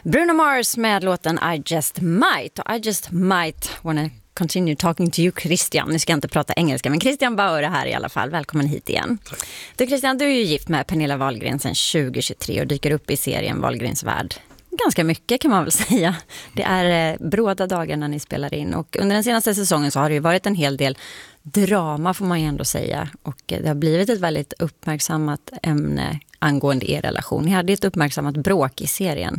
Bruno Mars med låten I Just Might. Och I Just Might wanna continue talking to you, Christian. Nu ska jag inte prata engelska, men Christian Bauer är här i alla fall. Välkommen hit igen. Tack. Du Christian, du är ju gift med Pernilla Wahlgren sedan 2023 och dyker upp i serien Wahlgrens värld. Ganska mycket kan man väl säga. Det är bråda dagar när ni spelar in. Och under den senaste säsongen så har det ju varit en hel del drama, får man ju ändå säga. Och det har blivit ett väldigt uppmärksammat ämne angående er relation. Ni hade ett uppmärksammat bråk i serien.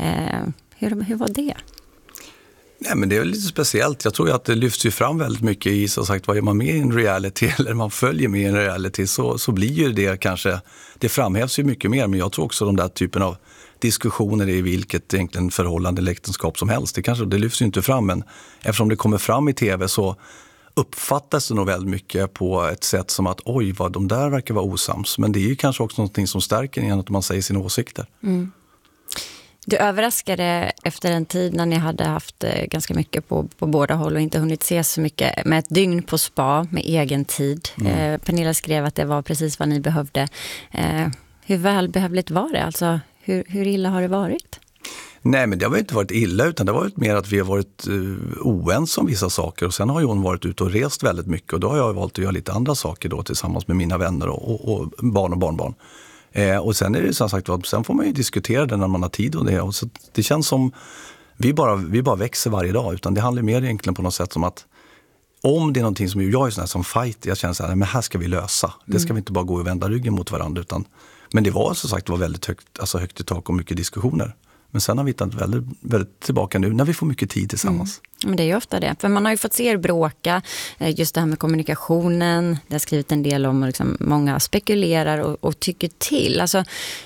Hur var det? Nej, men det är lite speciellt. Jag tror att det lyfts ju fram väldigt mycket i, så sagt, vad är man med i en reality eller man följer med i en reality så blir ju det kanske, det framhävs ju mycket mer, men jag tror också de där typen av diskussioner i vilket egentligen förhållande eller äktenskap som helst, det lyfts ju inte fram, men eftersom det kommer fram i tv så uppfattas det nog väldigt mycket på ett sätt som att oj, vad de där verkar vara osams, men det är ju kanske också någonting som stärker igen att man säger sina åsikter. Mm. Du överraskade efter en tid när ni hade haft ganska mycket på båda håll och inte hunnit se så mycket med ett dygn på spa med egen tid. Pernilla skrev att det var precis vad ni behövde. Hur välbehövligt var det? Alltså, hur illa har det varit? Nej, men det har inte varit illa, utan det har varit mer att vi har varit oense om vissa saker, och sen har ju hon varit ute och rest väldigt mycket, och då har jag valt att göra lite andra saker då tillsammans med mina vänner och barn och barnbarn. Och sen är det som sagt, sen får man ju diskutera det när man har tid och det. Och så det känns som vi bara växer varje dag, utan det handlar mer egentligen på något sätt som att om det är någonting som jag är sån här som fight, jag känner så här, men här ska vi lösa. Det ska vi inte bara gå och vända ryggen mot varandra, men det var som sagt, det var väldigt högt i tak och mycket diskussioner. Men sen har vi hittat väldigt, väldigt tillbaka nu när vi får mycket tid tillsammans. Men det är ju ofta det. För man har ju fått se er bråka. Just det här med kommunikationen. Det har skrivit en del om, liksom, många spekulerar och tycker till. Alltså,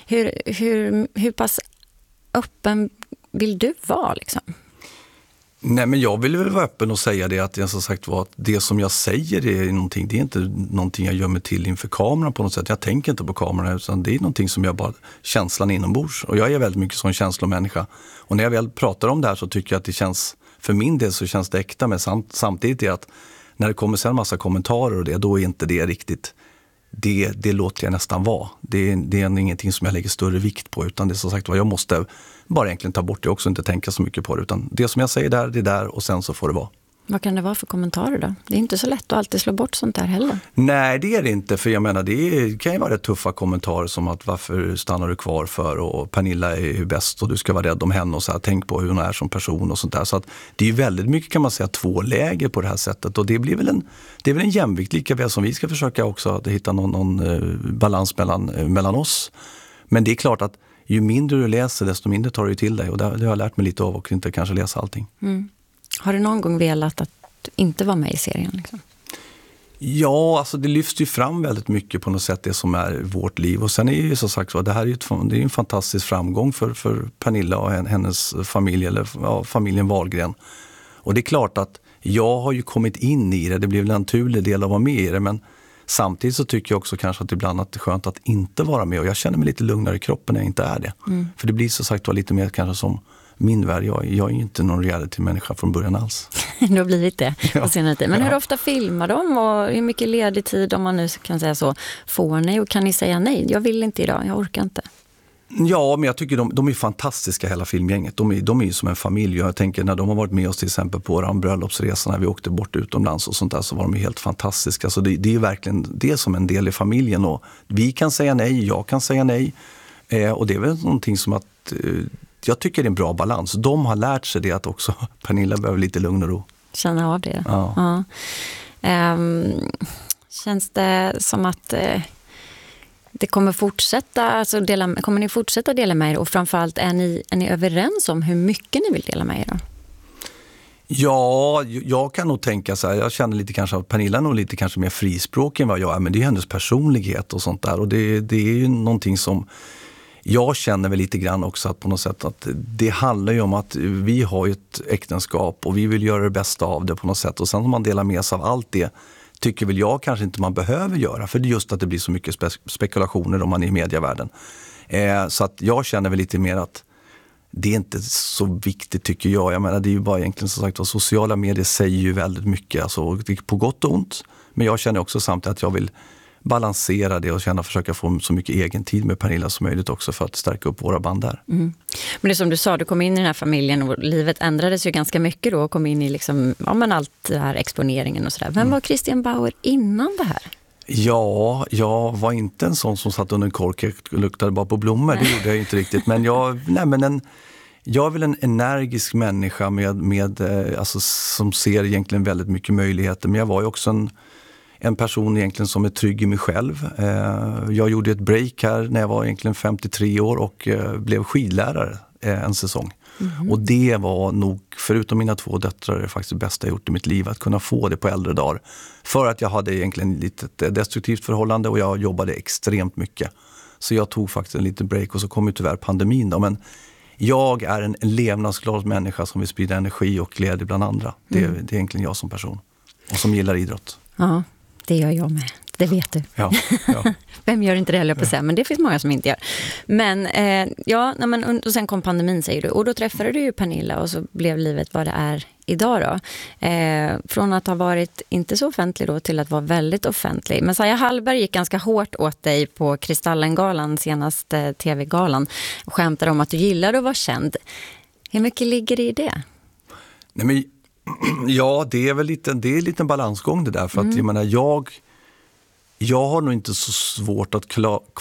hur pass öppen vill du vara liksom? Nej, men jag vill väl vara öppen och säga det att jag som sagt var att det som jag säger är någonting, det är inte någonting jag gör mig till inför kameran på något sätt. Jag tänker inte på kameran, utan det är någonting som jag bara, känslan inombords. Och jag är väldigt mycket som känslomänniska. Och när jag väl pratar om det här så tycker jag att det känns, för min del så känns det äkta, men samtidigt är att när det kommer sen en massa kommentarer och det, då är inte det riktigt, det låter jag nästan vara. Det är ingenting som jag lägger större vikt på, utan det är som sagt vad jag måste bara egentligen ta bort det också, inte tänka så mycket på det, utan det som jag säger där, det är där, och sen så får det vara. Vad kan det vara för kommentarer då? Det är inte så lätt att alltid slå bort sånt där heller. Nej, det är det inte, för jag menar det kan ju vara rätt tuffa kommentarer som att varför stannar du kvar för, och Pernilla är ju bäst och du ska vara rädd om henne och så här, tänk på hur hon är som person och sånt där. Så att det är ju väldigt mycket, kan man säga, två läger på det här sättet, och det blir väl en jämvikt, lika väl som vi ska försöka också att hitta någon balans mellan oss. Men det är klart att ju mindre du läser, desto mindre tar du till dig, och det har jag lärt mig lite av, och inte kanske läsa allting. Har du någon gång velat att inte vara med i serien liksom? Ja, alltså det lyfts ju fram väldigt mycket på något sätt, det som är vårt liv. Och sen är ju som sagt så, det här är det är en fantastisk framgång för Pernilla och hennes familj, eller familjen Wahlgren. Och det är klart att jag har ju kommit in i det, det blir väl en naturlig del av att vara med i det, men samtidigt så tycker jag också kanske att ibland att det är skönt att inte vara med, och jag känner mig lite lugnare i kroppen när jag inte är det. För det blir så sagt lite mer kanske som min värld. Jag är ju inte någon reality-människa från början alls. Du har blivit det på senare tid. Men hur ofta filmar de, och hur mycket ledig tid, om man nu kan säga så, får ni, och kan ni säga nej? Jag vill inte idag, jag orkar inte. Ja, men jag tycker de är fantastiska, hela filmgänget. De är ju som en familj. Jag tänker när de har varit med oss till exempel på vår bröllopsresa, när vi åkte bort utomlands och sånt där, så var de ju helt fantastiska. Så det är ju verkligen det som en del i familjen, och vi kan säga nej, jag kan säga nej. Och det är väl någonting som att jag tycker det är en bra balans. De har lärt sig det, att också Pernilla behöver lite lugn och ro. Känna av det. Ja. Känns det som att det kommer fortsätta, alltså kommer ni fortsätta dela med er, och framförallt är ni överens om hur mycket ni vill dela med er då? Ja, jag kan nog tänka så här, jag känner lite kanske att Pernilla är nog lite kanske mer frispråkig än vad jag är, men det är hennes personlighet och sånt där, och det är ju någonting som jag känner väl lite grann också, att på något sätt att det handlar ju om att vi har ett äktenskap och vi vill göra det bästa av det på något sätt, och sen om man delar med sig av allt det tycker väl jag kanske inte man behöver göra, för det är just att det blir så mycket spekulationer om man är i medievärlden. Så att jag känner väl lite mer att det är inte så viktigt, tycker jag. Jag menar, det är ju bara egentligen som sagt att sociala medier säger ju väldigt mycket, alltså på gott och ont. Men jag känner också samtidigt att jag vill balansera det och försöka få så mycket egen tid med Pernilla som möjligt också, för att stärka upp våra band där. Men det är som du sa, du kom in i den här familjen och livet ändrades ju ganska mycket då och kom in i liksom, allt det här exponeringen och sådär. Vem var Christian Bauer innan det här? Ja, jag var inte en sån som satt under en kork och luktade bara på blommor. Det gjorde jag inte riktigt. Men jag är väl en energisk människa alltså, som ser egentligen väldigt mycket möjligheter. Men jag var ju också en person egentligen som är trygg i mig själv. Jag gjorde ett break här när jag var egentligen 53 år och blev skidlärare en säsong. Och det var nog, förutom mina 2 döttrar, det faktiskt det bästa jag gjort i mitt liv, att kunna få det på äldre dagar. För att jag hade egentligen lite destruktivt förhållande och jag jobbade extremt mycket. Så jag tog faktiskt en liten break och så kom ju tyvärr pandemin då. Men jag är en levnadsglad människa som vill sprida energi och glädje bland andra. Det är egentligen jag som person och som gillar idrott. Ja, det gör jag med. Det vet du. Ja. Vem gör inte det, heller på sig, men det finns många som inte gör. Men och sen kom pandemin, säger du. Och då träffade du ju Pernilla och så blev livet vad det är idag då. Från att ha varit inte så offentlig då till att vara väldigt offentlig. Messiah Hallberg gick ganska hårt åt dig på Kristallengalan, senaste tv-galan, och skämtade om att du gillade att vara känd. Hur mycket ligger det i det? Nej, men ja, det är väl en liten balansgång det där. För att jag menar, jag har nog inte så svårt att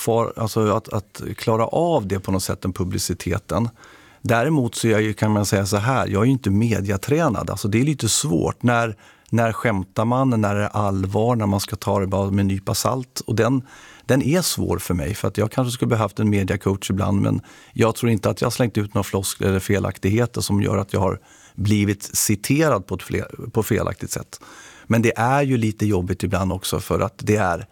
klara av det på något sätt, den publiciteten. Däremot så kan man säga så här, jag är ju inte mediatränad. Alltså det är lite svårt. När skämtar man, när det är allvar, när man ska ta det bara med en nypa salt. Och den är svår för mig, för att jag kanske skulle behövt en mediacoach ibland. Men jag tror inte att jag har slängt ut några floskler eller felaktigheter som gör att jag har blivit citerad på felaktigt sätt. Men det är ju lite jobbigt ibland också, för att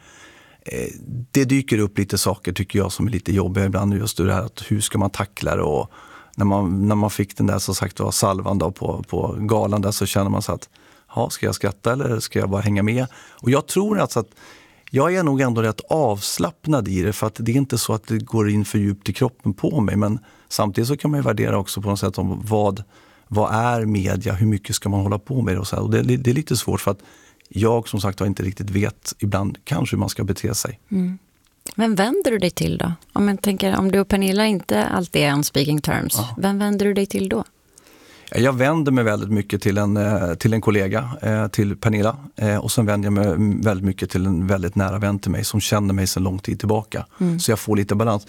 det dyker upp lite saker, tycker jag, som är lite jobbiga ibland. Just det här att hur ska man tackla det, och när man fick den där, så sagt, var salvan då på galan där, så känner man så att ska jag skratta eller ska jag bara hänga med? Och jag tror alltså att jag är nog ändå rätt avslappnad i det, för att det är inte så att det går in för djupt i kroppen på mig, men samtidigt så kan man ju värdera också på något sätt om vad är media, hur mycket ska man hålla på med det och så här. Och det är lite svårt, för att jag som sagt inte riktigt vet ibland kanske hur man ska bete sig. Vem vänder du dig till då? Om jag tänker, om du och Pernilla inte alltid är on speaking terms, vem vänder du dig till då? Jag vänder mig väldigt mycket till en kollega, till Pernilla. Och sen vänder jag mig väldigt mycket till en väldigt nära vän till mig som känner mig sedan lång tid tillbaka. Så jag får lite balans.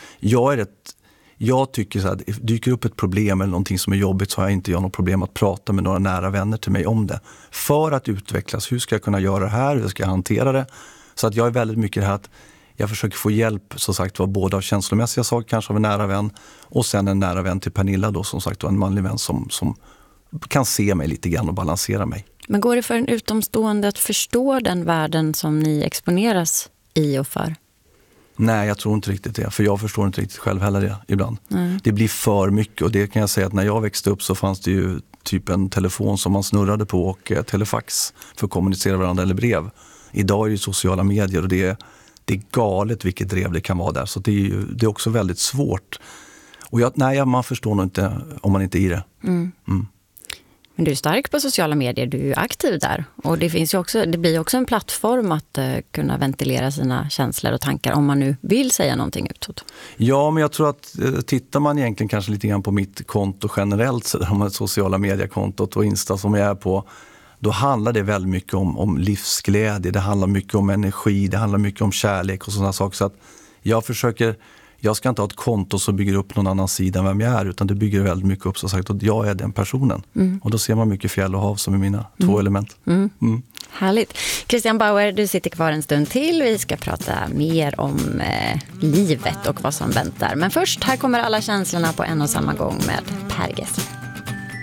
Jag tycker så här, dyker upp ett problem eller någonting som är jobbigt, så har jag inte något problem att prata med några nära vänner till mig om det. För att utvecklas, hur ska jag kunna göra det här, hur ska jag hantera det? Så att jag är väldigt mycket det här att jag försöker få hjälp, så sagt, var både av känslomässiga saker, kanske av en nära vän, och sen en nära vän till Pernilla då, som sagt, en manlig vän som kan se mig lite grann och balansera mig. Men går det för en utomstående att förstå den världen som ni exponeras i och för? Nej, jag tror inte riktigt det. För jag förstår inte riktigt själv heller det ibland. Det blir för mycket, och det kan jag säga att när jag växte upp så fanns det ju typ en telefon som man snurrade på och telefax för att kommunicera varandra, eller brev. Idag är det sociala medier, och det är galet vilket drev det kan vara där. Så det är också väldigt svårt. Och man förstår nog inte om man inte är i det. Men du är stark på sociala medier, du är ju aktiv där. Och det blir också en plattform att kunna ventilera sina känslor och tankar om man nu vill säga någonting utåt. Ja, men jag tror att tittar man egentligen kanske lite grann på mitt konto generellt, så de sociala mediekontot och Insta som jag är på, då handlar det väldigt mycket om livsglädje, det handlar mycket om energi, det handlar mycket om kärlek och sådana saker. Så att jag ska inte ha ett konto som bygger upp någon annan sida än vem jag är, utan det bygger väldigt mycket upp, så sagt, att jag är den personen. Och då ser man mycket fjäll och hav som är mina 2 element. Härligt. Christian Bauer, du sitter kvar en stund till. Vi ska prata mer om livet och vad som väntar. Men först, här kommer alla känslorna på en och samma gång med Per Gessle.